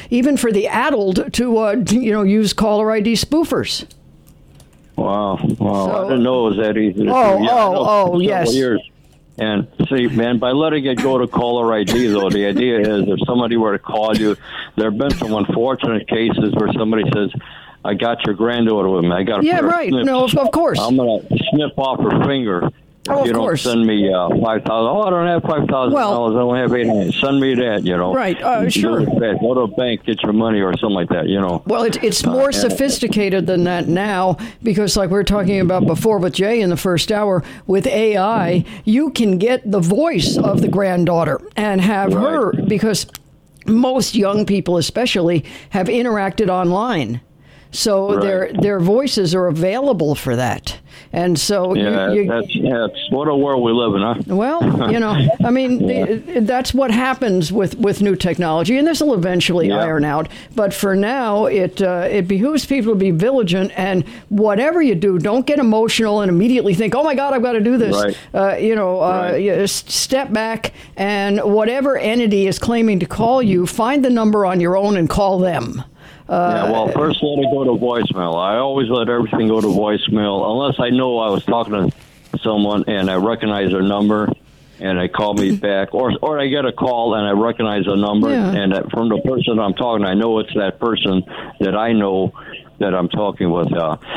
even for the addled to use caller ID spoofers. Wow. So, I didn't know it was that easy to do. Yes. Years. And see, man, by letting it go to caller ID, though, the idea is if somebody were to call you, there have been some unfortunate cases where somebody says, I got your granddaughter with me. I got yeah, right. No, of course. I'm going to snip off her finger. Oh, you of don't course. send me $5,000. Oh, I don't have $5,000. I only have $800. Send me that, Right, sure. Go to a bank, get your money or something like that, Well, it's more sophisticated than that now because, like we were talking about before with Jay in the first hour, with AI, you can get the voice of the granddaughter and have her, because most young people especially have interacted online. So their voices are available for that. And so that's what a world we live in, huh? Well, I mean, that's what happens with new technology, and this will eventually iron out. But for now, it behooves people to be vigilant, and whatever you do, don't get emotional and immediately think, "Oh my God, I've got to do this." Right. Step back, and whatever entity is claiming to call you, find the number on your own and call them. First let it go to voicemail. I always let everything go to voicemail, unless I know I was talking to someone and I recognize their number and they call me back, or I get a call and I recognize the number, and from the person I'm talking, I know it's that person that I know that I'm talking with.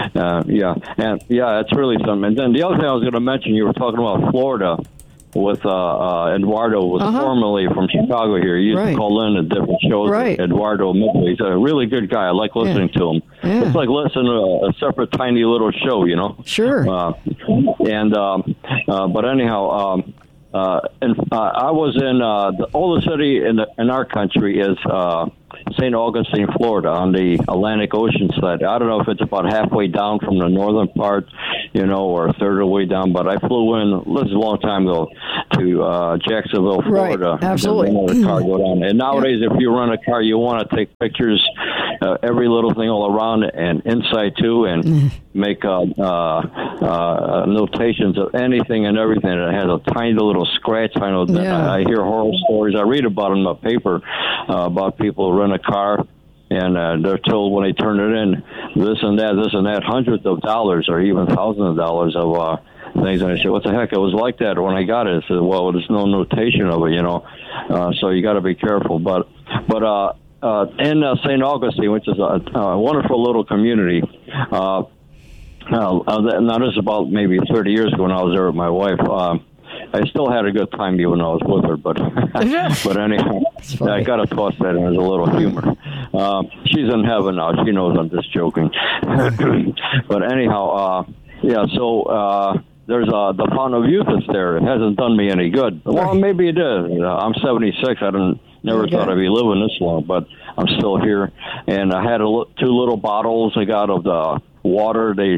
It's really something. And then the other thing I was going to mention, you were talking about Florida. With Eduardo was formerly from Chicago here. He used to call in at different shows. Eduardo Midway. He's a really good guy. I like listening to him. Yeah. It's like listening to a separate tiny little show, Sure. But anyhow, I was in the oldest city in our country is St. Augustine, Florida, on the Atlantic Ocean side. I don't know if it's about halfway down from the northern part, or a third of the way down, but I flew in, this is a long time ago, to Jacksonville, Florida. Right, absolutely. And car go down. And nowadays, if you rent a car, you want to take pictures, every little thing all around and inside too, and make notations of anything and everything. It has a tiny little scratch. I hear horror stories. I read about them in the paper about people who rent a car, and they're told when they turn it in, this and that, hundreds of dollars or even thousands of dollars of things. And I said, what the heck? It was like that when I got it. I said, well, there's no notation of it, so you got to be careful. But in St. Augustine, which is a wonderful little community, now this is about maybe 30 years ago when I was there with my wife. I still had a good time even when I was with her, but anyhow, I got to toss that in as a little humor. She's in heaven now. She knows I'm just joking. But anyhow, so there's the Fountain of Youth that's there. It hasn't done me any good. Well, maybe it did. I'm 76. I never thought I'd be living this long, but I'm still here. And I had two little bottles I got of the water. They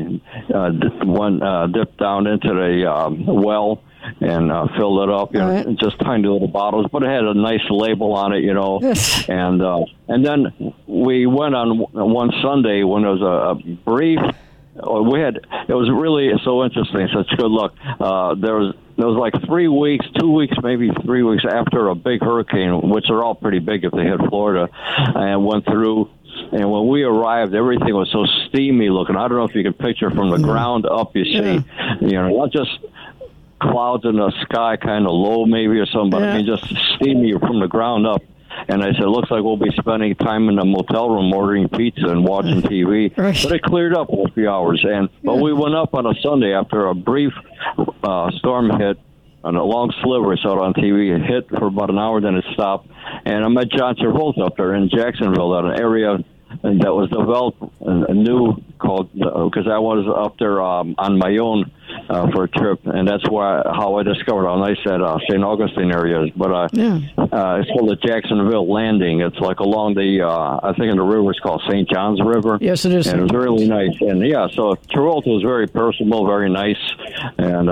dipped down into the well and filled it up, just tiny little bottles, but it had a nice label on it, Yes. And then we went on one Sunday when there was a brief. It was really so interesting, such good luck. There was like 3 weeks, 2 weeks, maybe 3 weeks after a big hurricane, which are all pretty big if they hit Florida, and went through. And when we arrived, everything was so steamy looking. I don't know if you can picture from the ground up. You see, not just clouds in the sky, kind of low maybe or something, but I mean just steamy from the ground up. And I said, looks like we'll be spending time in a motel room ordering pizza and watching TV. Right. But it cleared up in a few hours. But we went up on a Sunday after a brief storm hit on a long sliver. I saw it on TV. It hit for about an hour, then it stopped. And I met John Travolta up there in Jacksonville, an area that was developed new called, because I was up there on my own for a trip, and that's how I discovered how nice that St. Augustine area is. But it's called the Jacksonville Landing. It's like along the, I think in the river, it's called St. John's River. Yes, it is. And it was really nice. And so Travolta was very personable, very nice, and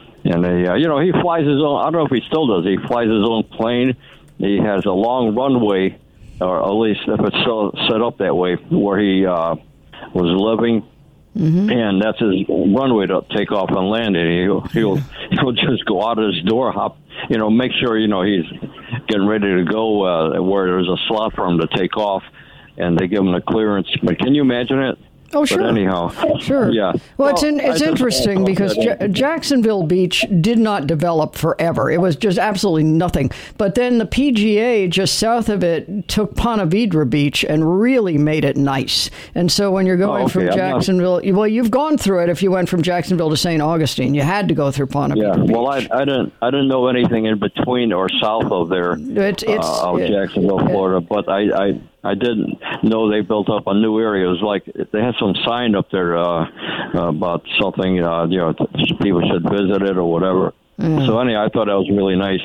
he flies his own. I don't know if he still does. He flies his own plane. He has a long runway, or at least if it's still set up that way, where he was living. Mm-hmm. And that's his runway to take off and land. And he'll just go out of his door, hop make sure, he's getting ready to go where there's a slot for him to take off, and they give him the clearance. But can you imagine it? Oh, sure. But anyhow, sure. Yeah. Well, it's interesting because Jacksonville Beach did not develop forever. It was just absolutely nothing. But then the PGA just south of it took Ponte Vedra Beach and really made it nice. And so when you're going from Jacksonville, well, you've gone through it. If you went from Jacksonville to St. Augustine, you had to go through Ponte Vedra Beach. Well, I didn't know anything in between or south of there, Jacksonville, Florida. But I didn't know they built up a new area. It was like they had some sign up there about something, people should visit it or whatever. Yeah. So anyhow, I thought that was really nice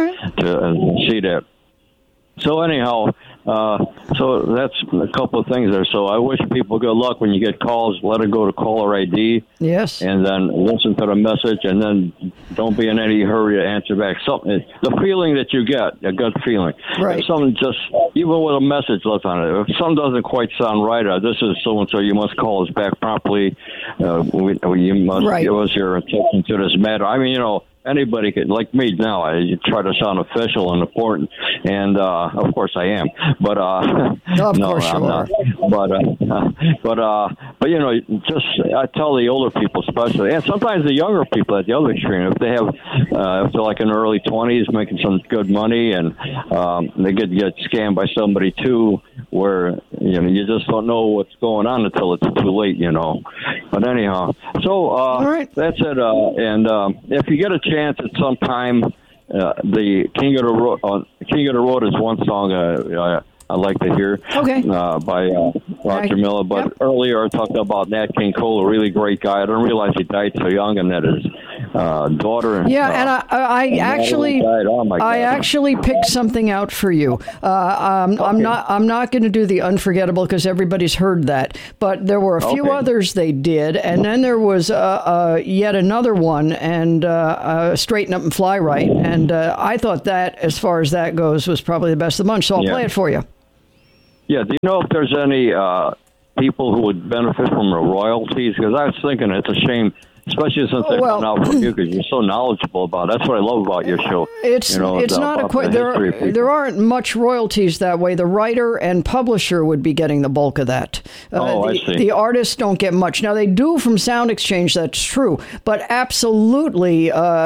to see that. So anyhow, so that's a couple of things there. So I wish people good luck when you get calls. Let it go to caller ID. Yes. And then listen to the message, and then don't be in any hurry to answer back. The feeling that you get, a gut feeling. Right. If something even with a message left on it, if something doesn't quite sound right, this is so-and-so, you must call us back promptly. You must give us your attention to this matter. I mean, anybody could, like me now, I try to sound official and important, and of course I am. But of course I'm not. But just I tell the older people especially, and sometimes the younger people at the other extreme, if they have, if they're like in their early 20s making some good money, and they get scammed by somebody too, where you just don't know what's going on until it's too late, But anyhow, so all right. That's it. And if you get a chance at some time, the King of the Road is one song I like to hear. Okay. By Roger Miller. But earlier I talked about Nat King Cole, a really great guy. I didn't realize he died so young, and that his daughter. Yeah, and I actually picked something out for you. I'm not going to do the Unforgettable because everybody's heard that. But there were a few others they did, and then there was yet another one, and Straighten Up and Fly Right. And I thought that, as far as that goes, was probably the best of the bunch. So I'll play it for you. Yeah, do you know if there's any people who would benefit from the royalties? Because I was thinking it's a shame, especially since they found out from you, because you're so knowledgeable about it. That's what I love about your show. It's not there aren't much royalties that way. The writer and publisher would be getting the bulk of that. I see. The artists don't get much. Now they do from Sound Exchange. That's true, but absolutely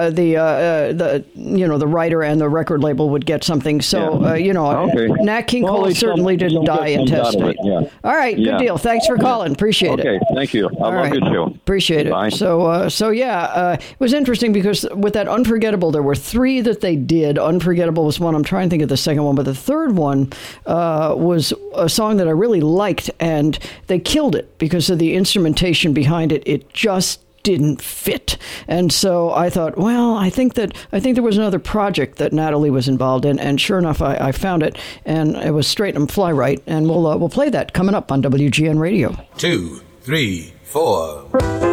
the writer and the record label would get something. So Nat King Cole certainly didn't die intestate. Yeah. All right, good deal. Thanks for calling. Appreciate it. Okay, thank you. I love your show. Appreciate it. Bye. It was interesting because with that Unforgettable, there were 3 that they did. Unforgettable was one. I'm trying to think of the second one, but the third one was a song that I really liked, and they killed it because of the instrumentation behind it. It just didn't fit. And so I thought, well, I think there was another project that Natalie was involved in, and sure enough, I found it, and it was Straighten and Fly Right, and we'll play that coming up on WGN Radio. 2, 3, 4.